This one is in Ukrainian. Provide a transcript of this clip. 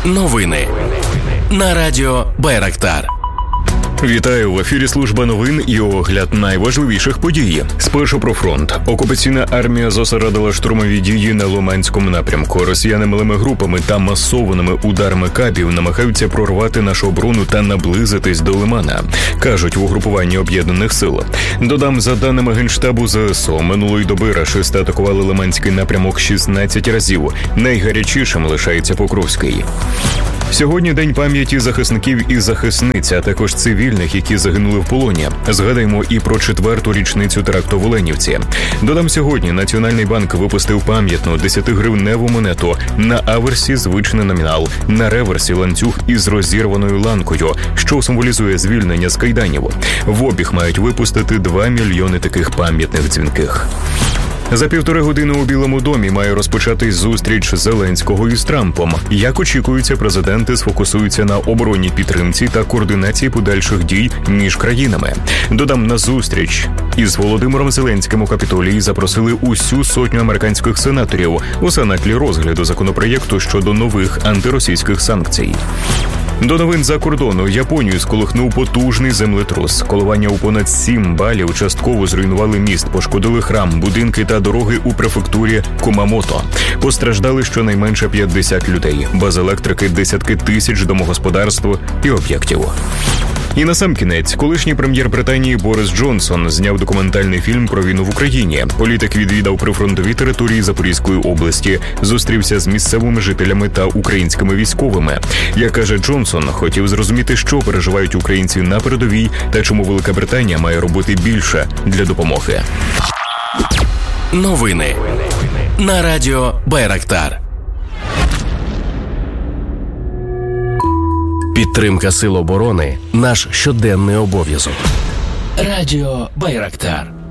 Новини на радіо Байрактар. Вітаю, в ефірі служба новин і огляд найважливіших подій. Спершу про фронт. Окупаційна армія зосередила штурмові дії на Лиманському напрямку. Росіяни малими групами та масованими ударами кабів намагаються прорвати нашу оборону та наблизитись до Лимана, кажуть в угрупуванні Об'єднаних сил. Додам, за даними Генштабу ЗСУ, минулої доби рашисти атакували Лиманський напрямок 16 разів. Найгарячішим лишається Покровський. Сьогодні День пам'яті захисників і захисниць, а також цивільних, які загинули в полоні. Згадаємо і про 4-ту річницю теракту в Оленівці. Додам, сьогодні Національний банк випустив пам'ятну 10-гривневу монету. На аверсі звичний номінал, на реверсі ланцюг із розірваною ланкою, що символізує звільнення з кайданів. В обіг мають випустити 2 мільйони таких пам'ятних дзвінких. За 1,5 години у Білому домі має розпочатись зустріч Зеленського із Трампом. Як очікується, президенти сфокусуються на оборонній підтримці та координації подальших дій між країнами. Додам, на зустріч із Володимиром Зеленським у Капітолії запросили усю сотню американських сенаторів, усе на тлі розгляду законопроєкту щодо нових антиросійських санкцій. До новин за кордону. Японію сколихнув потужний землетрус. Коливання у понад 7 балів частково зруйнували міст, пошкодили храм, будинки та дороги у префектурі Кумамото. Постраждали щонайменше 50 людей. Без електрики десятки тисяч домогосподарств і об'єктів. І насамкінець, колишній прем'єр Британії Борис Джонсон зняв документальний фільм про війну в Україні. Політик відвідав прифронтові території Запорізької області, зустрівся з місцевими жителями та українськими військовими. Як каже Джонсон, хотів зрозуміти, що переживають українці на передовій та чому Велика Британія має робити більше для допомоги. Новини на радіо Байрактар. Підтримка сил оборони – наш щоденний обов'язок. Радіо Байрактар.